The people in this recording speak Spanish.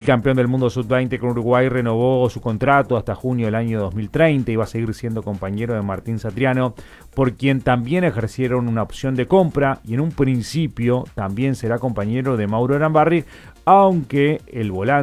bicampeón del mundo sub-20 con Uruguay, renovó su contrato hasta junio del año 2030 y va a seguir siendo compañero de Martín Satriano, por quien también ejercieron una opción de compra, y en un principio también será compañero de Mauro Arambarri, aunque el volante